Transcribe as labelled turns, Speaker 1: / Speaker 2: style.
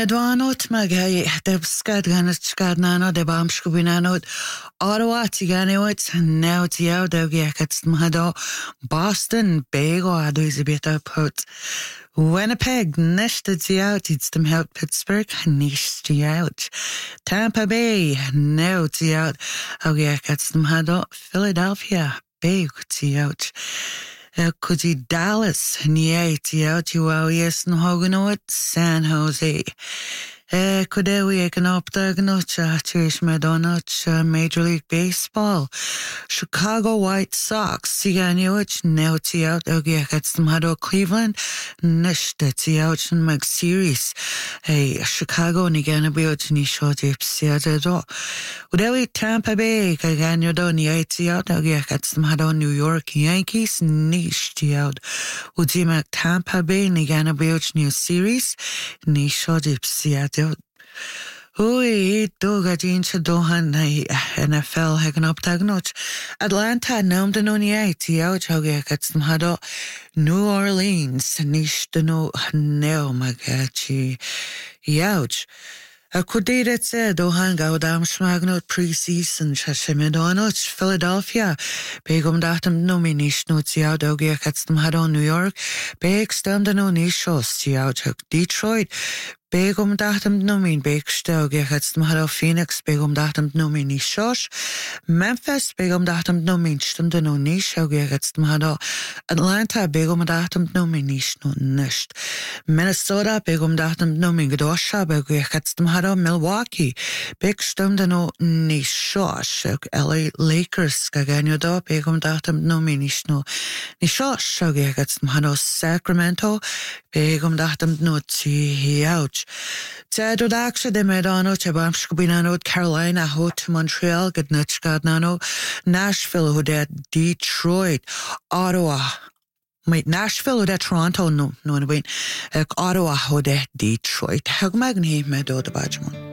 Speaker 1: Dwánót meg de scad gan scad nano de bam scubinanot Ottawa tiganewit now tiao dogekats mahado Boston bego ado is a bit up hot Winnipeg nishta tiao tidstem help Pittsburgh nish tiao Tampa Bay now tiao ogekats mahado Philadelphia bego tiao Could Dallas nie tiao tiao yes no hoganot San Jose could we can opdagnot Trish Madonna Major League Baseball Chicago White Sox tiganioch now tiao ogekats mahado Cleveland nishta tiao mag series Chicago ni gana biot ni shoti psiado Udewi Tampa Bay kaganyo do ni tiao ogekats mahado New York Yankees nish tiao Udima Tampa Bay ni gana biot new series ni shoti psiado Ui, doga dincha dohan na NFL hagan optagnot. Atlanta naum de nonia tiao choge katsmhado New Orleans nish de no neo magachi yauch. Kuderet se dohan gaudam schmagnot preseason shashimedonot Philadelphia begum datum nominish no tiao doge katsmhado New York beg stem de no nishos tiao chok Detroit Begum datum nomin begstog gehets mahado Phoenix begum datum nomin nishosh Memphis begum datum nomin stum de no nisho gehets mahado Atlanta begum datum nomin nish no nisht Minnesota begum datum nomin gdosha begehets mahado Milwaukee begstum de no nishosh LA Lakers gaganyo do begum datum nomin nish no nishosh gehets mahado Sacramento begum datum no tiouch Tedod aksha de Medano Chabam Scubinano Carolina ho to Montreal Gadnutchgad Nano Nashville ho de Detroit Ottawa Wait, Nashville ho de Toronto no wait Ottawa ho de Detroit Hagmagni Medo de Bajmon